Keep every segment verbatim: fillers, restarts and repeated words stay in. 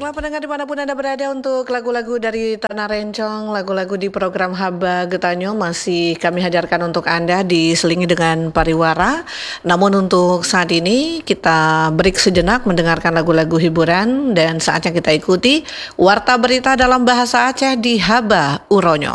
Baiklah pendengar dimanapun Anda berada, untuk lagu-lagu dari Tanah Rencong, lagu-lagu di program Haba Getanyo masih kami hadirkan untuk Anda diselingi dengan pariwara. Namun untuk saat ini kita break sejenak mendengarkan lagu-lagu hiburan dan saatnya kita ikuti Warta Berita dalam Bahasa Aceh di Haba Uronyo.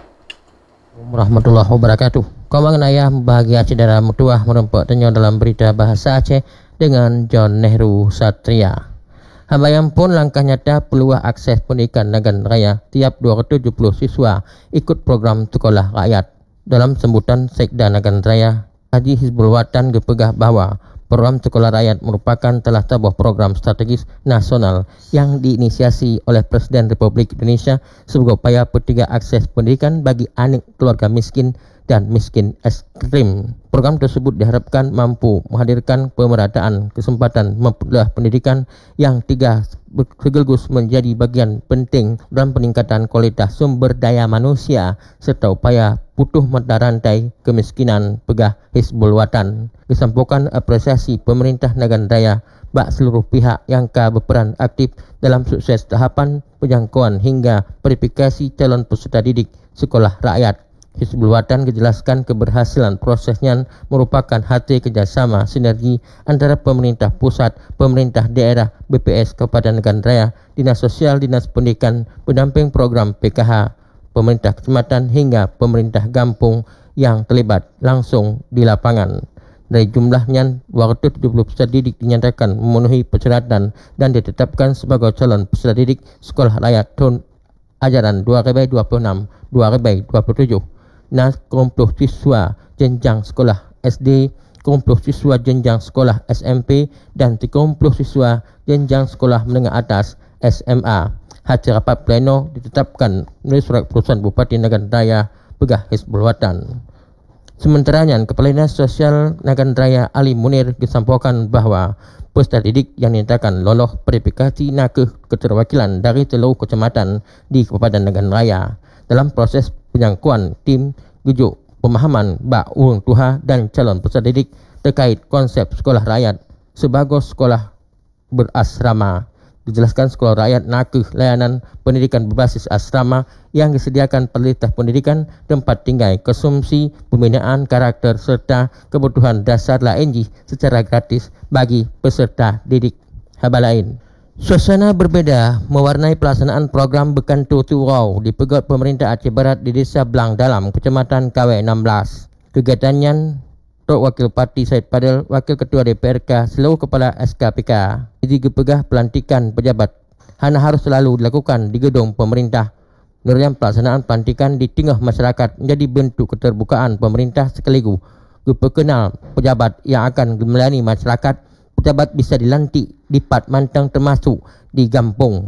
Warahmatullahi wabarakatuh. Kawangan ayah bahagia Aceh daerah mutuah merempak tenyo dalam berita bahasa Aceh dengan John Nehru Satria. Hambayan pun langkah nyata peluang akses pendidikan Nagan Raya tiap dua ratus tujuh puluh siswa ikut program Sekolah Rakyat. Dalam sambutan Sekda Nagan Raya, Haji Hizbul Watan gepegah bahawa program Sekolah Rakyat merupakan telah sebuah program strategis nasional yang diinisiasi oleh Presiden Republik Indonesia sebagai upaya pentingnya akses pendidikan bagi anak keluarga miskin dan miskin ekstrim. Program tersebut diharapkan mampu menghadirkan pemerataan kesempatan memperoleh pendidikan yang tiga sekaligus menjadi bagian penting dalam peningkatan kualitas sumber daya manusia serta upaya putus mata rantai kemiskinan, pegah Hizbul Watan. Disampaikan apresiasi pemerintah Nagan Raya bak seluruh pihak yang ka berperan aktif dalam sukses tahapan penjangkauan hingga verifikasi calon peserta didik sekolah rakyat. Hizbul Watan menjelaskan keberhasilan prosesnya merupakan hasil kerjasama sinergi antara pemerintah pusat, pemerintah daerah, B P S Kabupaten Nagan Raya, Dinas Sosial, Dinas Pendidikan, pendamping program P K H, pemerintah kecamatan hingga pemerintah kampung yang terlibat langsung di lapangan. Dari jumlahnya, dua ratus tujuh puluh peserta didik dinyatakan memenuhi persyaratan dan ditetapkan sebagai calon peserta didik sekolah rakyat tahun ajaran dua ribu dua puluh enam dua ribu dua puluh tujuh. Nas komploh siswa jenjang sekolah S D, komploh siswa jenjang sekolah S M P dan komploh siswa jenjang sekolah menengah atas S M A. Hasil rapat pleno ditetapkan melalui surat keputusan Bupati Nagan Raya Pegah Hizbul Watan. Sementaranya, Kepala Dinas Sosial Nagan Raya Ali Munir disampaikan bahawa peserta didik yang dinyatakan lolos verifikasi nakah keterwakilan dari seluruh kecamatan di Kabupaten Nagan Raya. Dalam proses penjangkauan, tim gujuk pemahaman bak urang tuha dan calon peserta didik terkait konsep sekolah rakyat sebagai sekolah berasrama. Dijelaskan sekolah rakyat nakah layanan pendidikan berbasis asrama yang disediakan Perintah Pendidikan, tempat tinggal, konsumsi, pembinaan karakter serta kebutuhan dasar lainnya secara gratis bagi peserta didik. Haba lain, suasana berbeza mewarnai pelaksanaan program Bekantu Surau di Pegot Pemerintah Aceh Barat di Desa Blang Dalam, Kecamatan K W enam belas. Kegiatannya Tok Wakil Parti Syed Padel, Wakil Ketua D P R K, seluruh Kepala S K P K. Jadi gepegah pelantikan pejabat hanya harus selalu dilakukan di gedung pemerintah. Menurutnya pelaksanaan pelantikan di tengah masyarakat menjadi bentuk keterbukaan pemerintah sekaligus geperkenal pejabat yang akan melayani masyarakat. Pejabat bisa dilantik di Pat Mantang termasuk di kampung.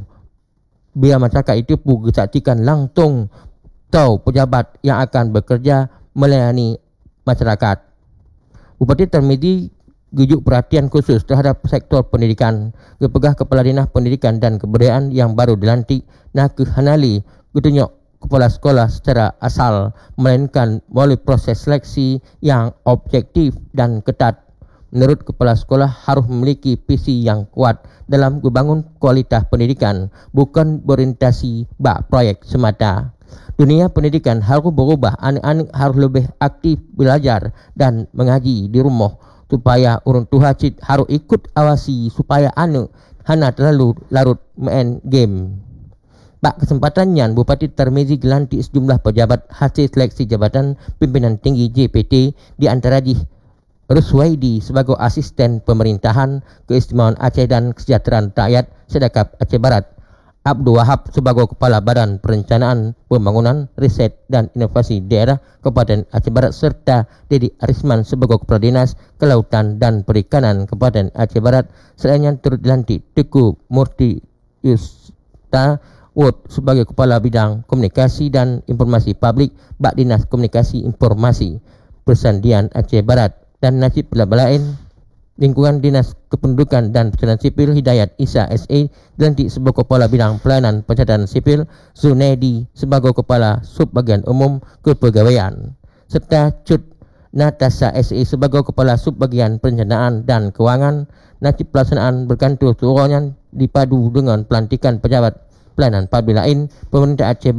Biar masyarakat itu pun disaksikan langsung tahu pejabat yang akan bekerja melayani masyarakat. Bupati Tarmizi gujuk perhatian khusus terhadap sektor pendidikan. Gepegah Kepala Dinas Pendidikan dan Kebudayaan yang baru dilantik nak hanali gutunjuk kepala sekolah secara asal, melainkan melalui proses seleksi yang objektif dan ketat. Menurut Kepala Sekolah harus memiliki visi yang kuat dalam membangun kualitas pendidikan, bukan berorientasi bak proyek semata. Dunia pendidikan harus berubah, anak-anak harus lebih aktif belajar dan mengaji di rumah supaya orang tua cik harus ikut awasi supaya anak hanya terlalu larut main game. Bak kesempatannya, Bupati Tarmizi gelantik sejumlah pejabat hasil seleksi jabatan pimpinan tinggi J P T, di antara di Ruswaidi sebagai asisten pemerintahan keistimewaan Aceh dan kesejahteraan rakyat Sedekap Aceh Barat, Abdul Wahab sebagai Kepala Badan Perencanaan Pembangunan, Riset dan Inovasi Daerah Kabupaten Aceh Barat serta Dedi Arisman sebagai Kepala Dinas Kelautan dan Perikanan Kabupaten Aceh Barat. Selainnya turut dilantik Teguh Murti Yusta Wood sebagai Kepala Bidang Komunikasi dan Informasi Publik Bak Dinas Komunikasi Informasi Persandian Aceh Barat. Dan nasib lain lingkungan Dinas Kependudukan dan Pencatatan Sipil Hidayat Isa S A dilantik sebagai Kepala Bidang Pelayanan Pencatatan Sipil, Zunaidi sebagai Kepala Subbahagian Umum Kepegawaian, serta Cut Natasha S A sebagai Kepala Subbahagian Perencanaan dan Kewangan, nasib pelaksanaan bergantung seorangnya dipadu dengan pelantikan pejabat pelayanan publik lain. Pemerintah Aceh